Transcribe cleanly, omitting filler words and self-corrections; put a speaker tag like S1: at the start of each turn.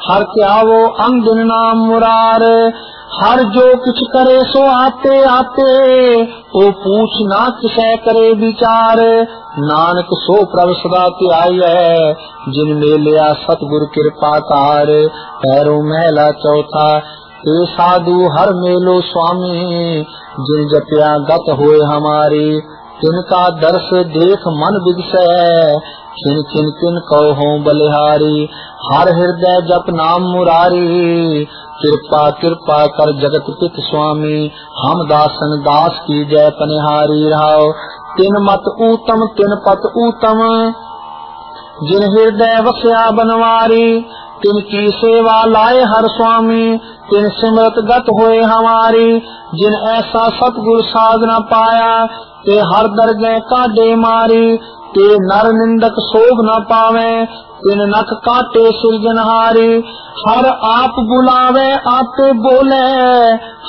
S1: हर क्या वो अंगिन नाम मुरार। हर जो कुछ करे सो आते आते, ओ पूछ ना किसे करे विचार। नानक सो प्रभ सदा ध्याई है, जिन मेलिया सतगुर कृपा कार। पैरों महला चौथा, ए साधु हर मेलो स्वामी, जिन जपिया गत होए हमारी। तिनका दर्श देख मन विगसै, खिन खिन किन कहो हों बलिहारी। हर हृदय जप नाम मुरारी, कृपा कृपा कर जगत पित स्वामी। हम दासन दास की जय पनिहारी रहाओ। तिन मत ऊतम तिन पत ऊतम, जिन हृदय वस्या बनवारी। तिनकी सेवा लाए हर स्वामी, तिन सिमरत गत होए हमारी। जिन ऐसा सतगुर साधना पाया, ते हर दरगह काटे मारी। ते नर निंदक शोभ न पावे, तिन नख काटे सृजनहारी। हर आप बुलावे आते बोले,